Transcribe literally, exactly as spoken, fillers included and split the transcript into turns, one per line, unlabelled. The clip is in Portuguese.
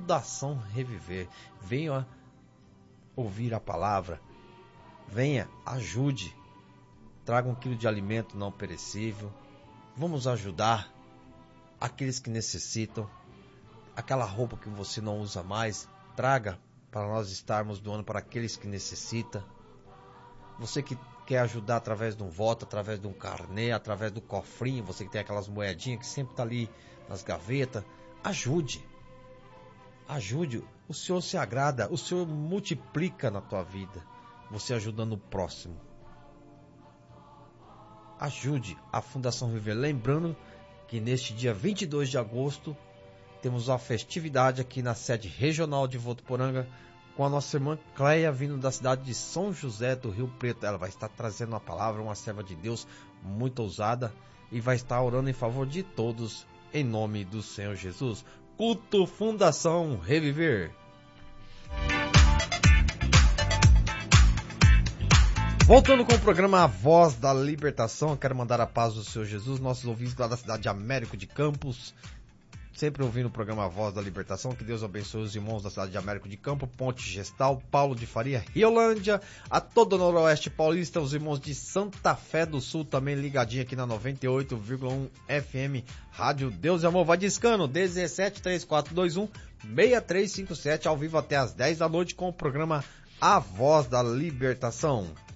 Fundação Reviver. Venha ouvir a palavra, venha, ajude, traga um quilo de alimento não perecível, vamos ajudar aqueles que necessitam, aquela roupa que você não usa mais, traga para nós estarmos doando para aqueles que necessitam. Você que quer ajudar através de um voto, através de um carnê, através do cofrinho, você que tem aquelas moedinhas que sempre está ali nas gavetas, ajude. Ajude. O Senhor se agrada, o Senhor multiplica na tua vida, você ajudando o próximo. Ajude a Fundação Viver. Lembrando que neste dia vinte e dois de agosto temos uma festividade aqui na sede regional de Votuporanga, com a nossa irmã Cleia, vindo da cidade de São José do Rio Preto. Ela vai estar trazendo uma palavra, uma serva de Deus muito ousada, e vai estar orando em favor de todos, em nome do Senhor Jesus. Culto Fundação Reviver. Voltando com o programa A Voz da Libertação, quero mandar a paz do Senhor Jesus, nossos ouvintes lá da cidade de Américo de Campos, sempre ouvindo o programa A Voz da Libertação. Que Deus abençoe os irmãos da cidade de Américo de Campo, Ponte Gestal, Paulo de Faria, Riolândia, a todo o Noroeste Paulista, os irmãos de Santa Fé do Sul, também ligadinho aqui na noventa e oito vírgula um F M, Rádio Deus e Amor. Vai discando, dezessete, três quatro dois um, seis três cinco sete, ao vivo até às dez da noite com o programa A Voz da Libertação.